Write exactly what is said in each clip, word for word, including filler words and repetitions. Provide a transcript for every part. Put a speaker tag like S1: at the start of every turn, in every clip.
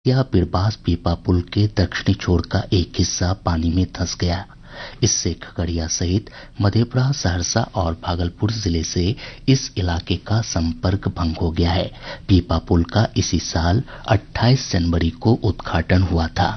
S1: या बिरबास पीपा पुल के दक्षिणी छोर का एक हिस्सा पानी में धंस गया। इससे खगड़िया सहित मधेपुरा, सहरसा और भागलपुर जिले से इस इलाके का संपर्क भंग हो गया है। पीपा पुल का इसी साल अट्ठाईस जनवरी को उद्घाटन हुआ था।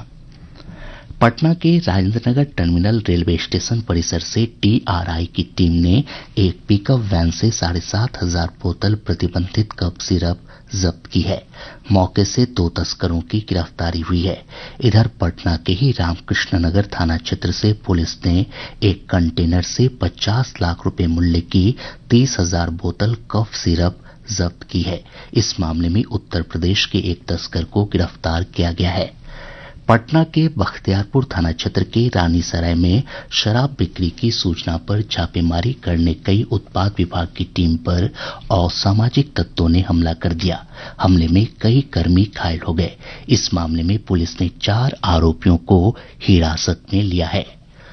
S1: पटना के राजेंद्रनगर टर्मिनल रेलवे स्टेशन परिसर से टीआरआई की टीम ने एक पिकअप वैन से साढ़े सात हजार बोतल प्रतिबंधित कफ सिरप जब्त की है। मौके से दो तस्करों की गिरफ्तारी हुई है। इधर पटना के ही रामकृष्ण नगर थाना क्षेत्र से पुलिस ने एक कंटेनर से पचास लाख रुपए मूल्य की तीस हजार बोतल कफ सिरप जब्त की है। इस मामले में उत्तर प्रदेश के एक तस्कर को गिरफ्तार किया गया है। पटना के बख्तियारपुर थाना क्षेत्र के रानीसराय में शराब बिक्री की सूचना पर छापेमारी करने गई उत्पाद विभाग की टीम पर असामाजिक तत्वों ने हमला कर दिया। हमले में कई कर्मी घायल हो गए। इस मामले में पुलिस ने चार आरोपियों को हिरासत में लिया है।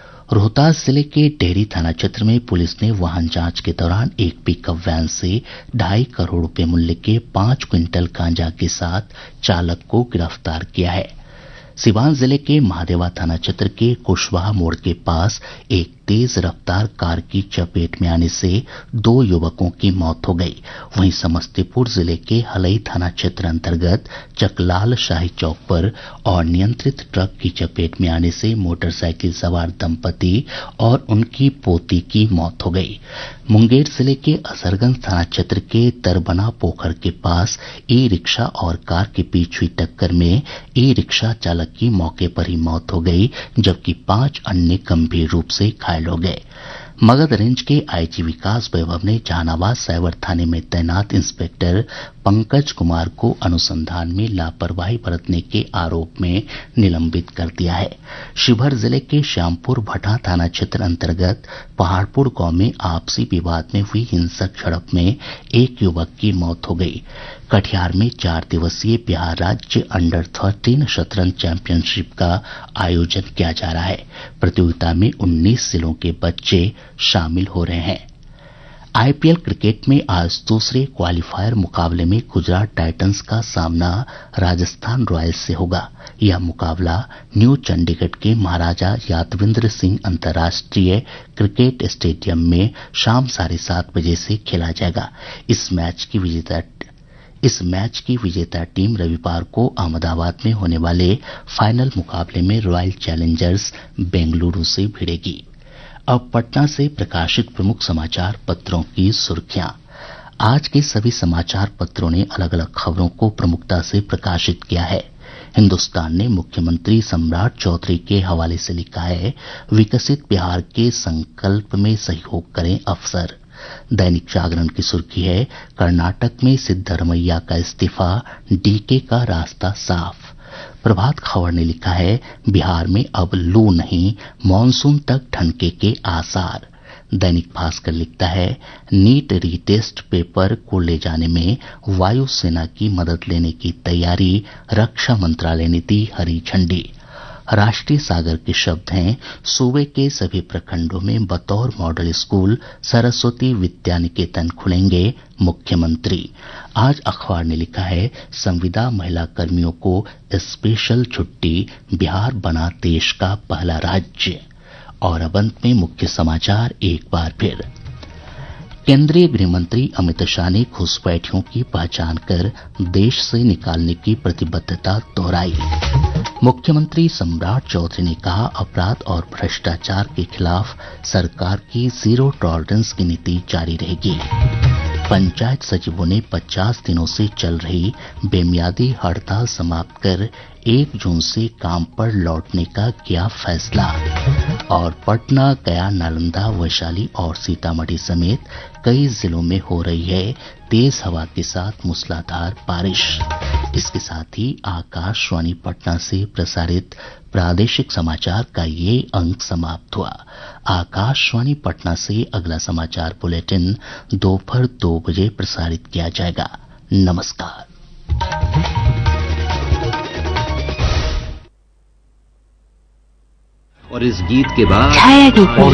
S1: रोहतास जिले के डेहरी थाना क्षेत्र में पुलिस ने वाहन जांच के दौरान एक पिकअप वैन से ढाई करोड़ रुपए मूल्य के पांच क्विंटल गांजा के साथ चालक को गिरफ्तार किया है। सिवान जिले के महादेवा थाना क्षेत्र के कुशवाहा मोड़ के पास एक तेज रफ्तार कार की चपेट में आने से दो युवकों की मौत हो गई। वहीं समस्तीपुर जिले के हलई थाना क्षेत्र अंतर्गत चकलाल शाही चौक पर अनियंत्रित ट्रक की चपेट में आने से मोटरसाइकिल सवार दंपति और उनकी पोती की मौत हो गई। मुंगेर जिले के असरगंज थाना क्षेत्र के तरबना पोखर के पास ई रिक्शा और कार के बीच हुई टक्कर में ई रिक्शा चालक की मौके पर ही मौत हो गई, जबकि पांच अन्य गंभीर रूप से घायल हो गए। मगध रेंज के आईजी विकास वैभव ने जहानाबाद साइबर थाने में तैनात इंस्पेक्टर पंकज कुमार को अनुसंधान में लापरवाही बरतने के आरोप में निलंबित कर दिया है। शिवहर जिले के श्यामपुर भटा थाना क्षेत्र अंतर्गत पहाड़पुर गांव में आपसी विवाद में हुई हिंसक झड़प में एक युवक की मौत हो गई। कटिहार में चार दिवसीय बिहार राज्य अंडर थर्टीन शतरंज चैंपियनशिप का आयोजन किया जा रहा है। प्रतियोगिता में उन्नीस जिलों के बच्चे शामिल हो रहे हैं। आईपीएल क्रिकेट में आज दूसरे क्वालिफायर मुकाबले में गुजरात टाइटंस का सामना राजस्थान रॉयल्स से होगा। यह मुकाबला न्यू चंडीगढ़ के महाराजा यादविंद्र सिंह अंतर्राष्ट्रीय क्रिकेट स्टेडियम में शाम साढ़े सात बजे से खेला जाएगा। इस मैच की विजेता इस मैच की विजेता टीम रविवार को अहमदाबाद में होने वाले फाइनल मुकाबले में रॉयल चैलेंजर्स बेंगलुरु से भिड़ेगी। अब पटना से प्रकाशित प्रमुख समाचार पत्रों की सुर्खियां। आज के सभी समाचार पत्रों ने अलग अलग खबरों को प्रमुखता से प्रकाशित किया है। हिन्दुस्तान ने मुख्यमंत्री सम्राट चौधरी के हवाले से लिखा है, विकसित बिहार के संकल्प में सहयोग करें अफसर। दैनिक जागरण की सुर्खी है, कर्नाटक में सिद्धरमैया का इस्तीफा, डीके का रास्ता साफ। प्रभात खबर ने लिखा है, बिहार में अब लू नहीं, मानसून तक ठनके के आसार। दैनिक भास्कर लिखता है, नीट रीटेस्ट पेपर को ले जाने में वायुसेना की मदद लेने की तैयारी, रक्षा मंत्रालय ने दी हरी झंडी। राष्ट्रीय सागर के शब्द हैं, सूबे के सभी प्रखंडों में बतौर मॉडल स्कूल सरस्वती विद्या निकेतन खुलेंगे, मुख्यमंत्री। आज अखबार ने लिखा है, संविदा महिला कर्मियों को स्पेशल छुट्टी, बिहार बना देश का पहला राज्य। और अब अंत में मुख्य समाचार एक बार फिर। केंद्रीय गृह मंत्री अमित शाह ने घुसपैठियों की पहचान कर देश से निकालने की प्रतिबद्धता दोहराई। मुख्यमंत्री सम्राट चौधरी ने कहा, अपराध और भ्रष्टाचार के खिलाफ सरकार की जीरो टॉलरेंस की नीति जारी रहेगी। पंचायत सचिवों ने पचास दिनों से चल रही बेमियादी हड़ताल समाप्त कर एक जून से काम पर लौटने का किया फैसला। और पटना, गया, नालंदा, वैशाली और सीतामढ़ी समेत कई जिलों में हो रही है तेज हवा के साथ मूसलाधार बारिश। इसके साथ ही आकाशवाणी पटना से प्रसारित प्रादेशिक समाचार का ये अंक समाप्त हुआ। आकाशवाणी पटना से अगला समाचार बुलेटिन दोपहर दो बजे प्रसारित किया जाएगा। नमस्कार।
S2: और इस गीत के बाद
S3: छाया गीत